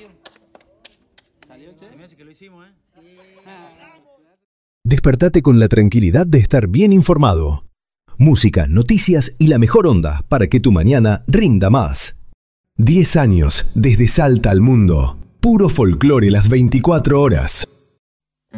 Se me hace que lo hicimos, Despertate con la tranquilidad de estar bien informado. Música, noticias y la mejor onda para que tu mañana rinda más. 10 años desde Salta al mundo. Puro folclore las 24 horas.